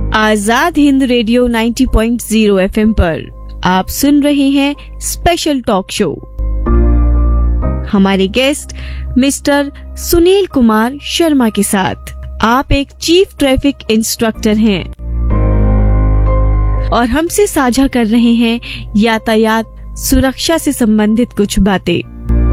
Azad Hind radio 90.0 FM पर आप सुन रहे हैं स्पेशल टॉक शो। हमारे गेस्ट मिस्टर सुनील कुमार शर्मा के साथ। आप एक चीफ ट्रैफिक इंस्ट्रक्टर हैं और हमसे साझा कर रहे हैं यातायात सुरक्षा से संबंधित कुछ बातें।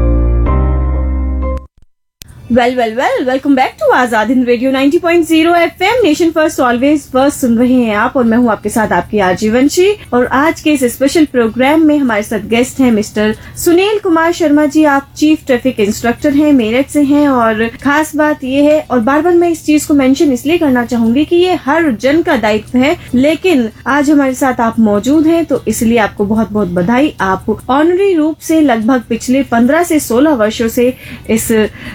Welcome back to Azad Hind radio 90.0 FM. Nation first always first सुन रहे हैं आप और मैं हूं आपके साथ आपकी आरजे वंशी। और आज के इस स्पेशल प्रोग्राम में हमारे साथ गेस्ट हैं मिस्टर सुनील कुमार शर्मा जी। आप चीफ ट्रैफिक इंस्ट्रक्टर हैं, मेरठ से हैं। और खास बात ये है, और बार बार मैं इस चीज को मेंशन इसलिए करना चाहूंगी कि ये हर जन का दायित्व है, लेकिन आज हमारे साथ आप मौजूद हैं तो इसलिए आपको बहुत बहुत बधाई। आप ऑनरी रूप से लगभग पिछले 15 से 16 वर्षों से इस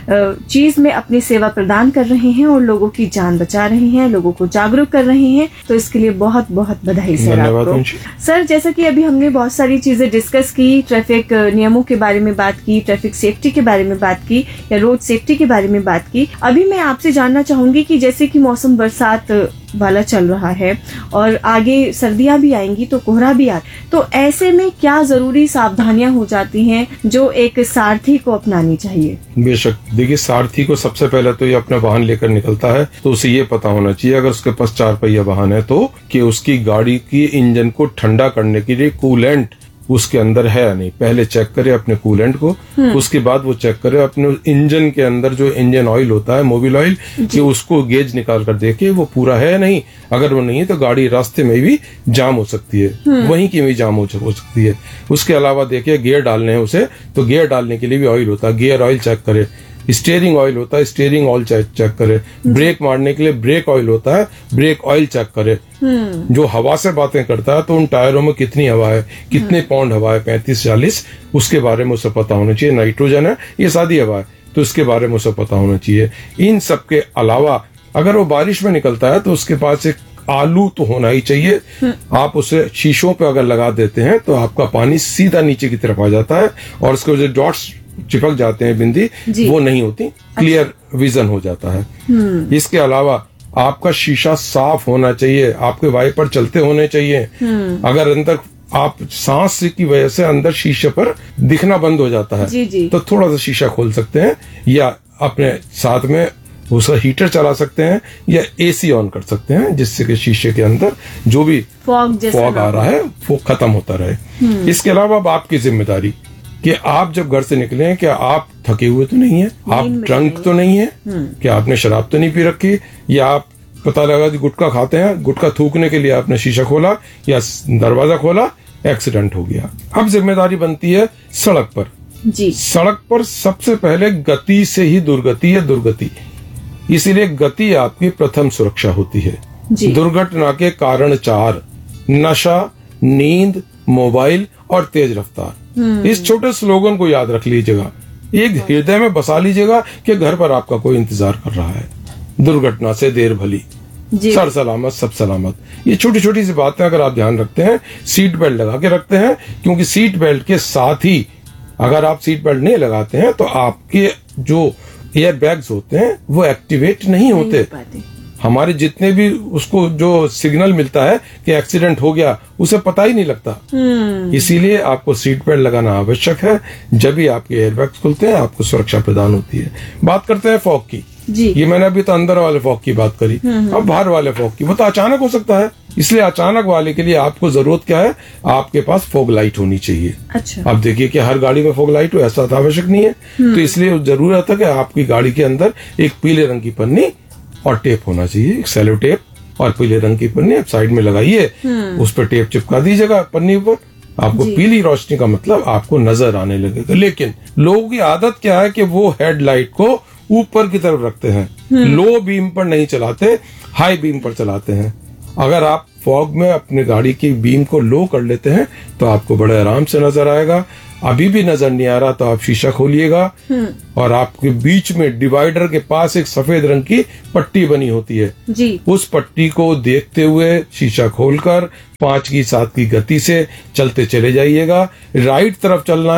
चीज में अपनी सेवा प्रदान कर रहे हैं और लोगों की जान बचा रहे हैं, लोगों को जागरूक कर रहे हैं, तो इसके लिए बहुत बहुत बधाई सर आपको। सर, जैसा कि अभी हमने बहुत सारी चीजें डिस्कस की, ट्रैफिक नियमों के बारे में बात की, ट्रैफिक सेफ्टी के बारे में बात की या रोड सेफ्टी के बारे में बात की। अभी मैं आपसे जानना चाहूंगी कि जैसे कि मौसम बरसात वाला चल रहा है और आगे सर्दियां भी आएंगी तो कोहरा भी आ, तो ऐसे में क्या जरूरी सावधानियां हो जाती हैं जो एक सारथी को अपनानी चाहिए? बेशक, देखिए, सारथी को सबसे पहले तो ये अपना वाहन लेकर निकलता है तो उसे ये पता होना चाहिए, अगर उसके पास 4 पहिया वाहन है तो, कि उसकी गाड़ी की इंजन को ठंडा करने के लिए कूलेंट उसके अंदर है या नहीं। पहले चेक करे अपने कूलेंट को, उसके बाद वो चेक करे अपने इंजन के अंदर जो इंजन ऑयल होता है, मोबिल ऑयल, कि उसको गेज निकाल कर देखे वो पूरा है या नहीं। अगर वो नहीं है तो गाड़ी रास्ते में भी जाम हो सकती है, वहीं की भी जाम हो सकती है। उसके अलावा देखिए, गियर डालने हैं उसे तो गियर डालने के लिए भी ऑयल होता है, गियर ऑयल चेक करे। स्टीयरिंग ऑयल होता है, स्टीयरिंग ऑयल चेक करे। ब्रेक मारने के लिए ब्रेक ऑयल होता है, ब्रेक ऑयल चेक करे। जो हवा से बातें करता है तो उन टायरों में कितनी हवा है, कितने पाउंड हवा है, 35-40, उसके बारे में उसे पता होना चाहिए। नाइट्रोजन है, ये सादी हवा है, तो इसके बारे में उसे पता होना चाहिए। इन सब के अलावा अगर वो बारिश में निकलता है तो उसके पास एक आलू तो होना ही चाहिए। आप उसे शीशों पे अगर लगा देते हैं तो आपका पानी सीधा नीचे की तरफ आ जाता है और उसके जो डॉट्स चिपक जाते हैं, बिंदी, वो नहीं होती, क्लियर विजन हो जाता है। इसके अलावा आपका शीशा साफ होना चाहिए, आपके वाइपर चलते होने चाहिए। अगर अंदर आप सांस की वजह से अंदर शीशे पर दिखना बंद हो जाता है तो थोड़ा सा शीशा खोल सकते हैं या अपने साथ में उसका हीटर चला सकते हैं या एसी ऑन कर सकते हैं, जिससे कि शीशे के अंदर जो भी फॉग आ रहा है वो खत्म होता रहे। इसके अलावा अब आपकी जिम्मेदारी कि आप जब घर से निकले हैं, क्या आप थके हुए तो नहीं है, आप ड्रंक तो नहीं है, क्या आपने शराब तो नहीं पी रखी, या आप पता लगा कि गुटखा खाते हैं, गुटखा थूकने के लिए आपने शीशा खोला या दरवाजा खोला, एक्सीडेंट हो गया। अब जिम्मेदारी बनती है सड़क पर। सड़क पर सबसे पहले गति से ही दुर्गति है दुर्गति, इसीलिए गति आपकी प्रथम सुरक्षा होती है। दुर्घटना के कारण 4: नशा, नींद, मोबाइल और तेज रफ्तार। इस छोटे स्लोगन को याद रख लीजिएगा, एक हृदय में बसा लीजिएगा कि घर पर आपका कोई इंतजार कर रहा है। दुर्घटना से देर भली, सर सलामत सब सलामत। ये छोटी छोटी सी बातें अगर आप ध्यान रखते हैं, सीट बेल्ट लगा के रखते हैं, क्योंकि सीट बेल्ट के साथ ही अगर आप सीट बेल्ट नहीं लगाते हैं तो आपके जो एयर बैग्स होते हैं वो एक्टिवेट नहीं होते। हमारे जितने भी उसको जो सिग्नल मिलता है कि एक्सीडेंट हो गया, उसे पता ही नहीं लगता। इसीलिए आपको सीट बेल्ट लगाना आवश्यक है। जब भी आपके एयरबैग्स खुलते हैं आपको सुरक्षा प्रदान होती है। बात करते हैं फॉग की। ये मैंने अभी तो अंदर वाले फॉग की बात करी, अब बाहर वाले फॉग की। वो तो अचानक हो सकता है, इसलिए अचानक वाले के लिए आपको जरूरत क्या है, आपके पास फॉग लाइट होनी चाहिए। अच्छा। अब देखिए कि हर गाड़ी में फॉग लाइट हो ऐसा तो आवश्यक नहीं है, तो इसलिए जरूरत है कि आपकी गाड़ी के अंदर एक पीले रंग की पन्नी और टेप होना चाहिए, एक सेलो टेप और पीले रंग की पन्नी आप साइड में लगाइए, उस पर टेप चिपका दीजिएगा पन्नी पर। आपको पीली रोशनी का मतलब आपको नजर आने लगेगा। लेकिन लोगों की आदत क्या है कि वो हेडलाइट को ऊपर की तरफ रखते हैं, लो बीम पर नहीं चलाते, हाई बीम पर चलाते हैं। अगर आप फॉग में अपनी गाड़ी की बीम को लो कर लेते हैं तो आपको बड़े आराम से नजर आएगा। अभी भी नजर नहीं आ रहा तो आप शीशा खोलिएगा और आपके बीच में डिवाइडर के पास एक सफेद रंग की पट्टी बनी होती है जी। उस पट्टी को देखते हुए शीशा खोलकर 5 की 7 की गति से चलते चले जाइएगा। राइट तरफ चलना है,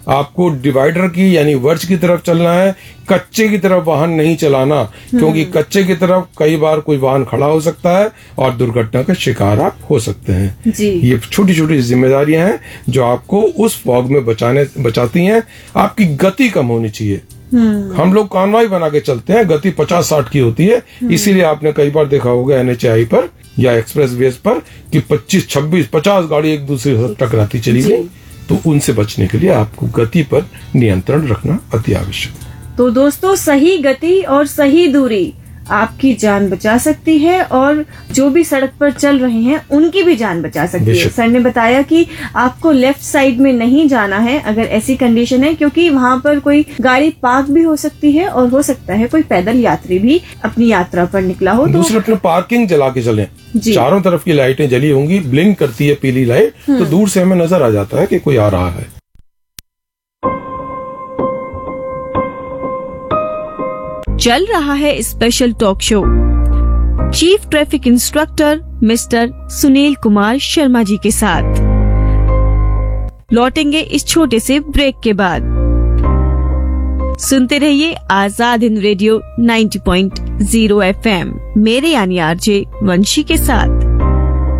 आपको डिवाइडर की यानी वर्ज की तरफ चलना है, कच्चे की तरफ वाहन नहीं चलाना, क्योंकि कच्चे की तरफ कई बार कोई वाहन खड़ा हो सकता है और दुर्घटना का शिकार आप हो सकते हैं। जी। ये छोटी छोटी जिम्मेदारियां हैं जो आपको उस फॉग में बचाती हैं। आपकी गति कम होनी चाहिए। हम लोग कॉन्वॉय बना के चलते हैं, गति 50-60 की होती है, इसीलिए आपने कई बार देखा होगा NHAI पर या एक्सप्रेस वेज पर कि 25, 26, 50 गाड़ी एक दूसरे से टकराती चली गई। तो उनसे बचने के लिए आपको गति पर नियंत्रण रखना अति आवश्यक है। तो दोस्तों, सही गति और सही दूरी आपकी जान बचा सकती है और जो भी सड़क पर चल रहे हैं उनकी भी जान बचा सकती है। सर ने बताया कि आपको लेफ्ट साइड में नहीं जाना है अगर ऐसी कंडीशन है, क्योंकि वहाँ पर कोई गाड़ी पार्क भी हो सकती है और हो सकता है कोई पैदल यात्री भी अपनी यात्रा पर निकला हो। दूसरे अपने पार्किंग जला के चलें। चारों तरफ की लाइटें जली होंगी, ब्लिंक करती है पीली लाइट, तो दूर से हमें नजर आ जाता है कि कोई आ रहा है। चल रहा है special talk show chief traffic instructor mister Sunil Kumar Sharma ji के साथ। लौटेंगे इस छोटे से ब्रेक के बाद। सुनते रहिए आजाद हिंद रेडियो 90.0 FM मेरे यानी RJ वंशी के साथ।